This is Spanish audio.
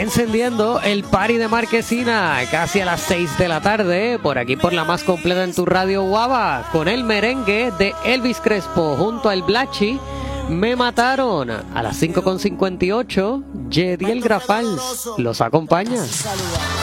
encendiendo el party de Marquesina casi a las 6 de la tarde, por aquí por la más completa en tu radio Guava, con el merengue de Elvis Crespo junto al Blachi. Me mataron a las 5:58. Yediel Grafals los acompaña.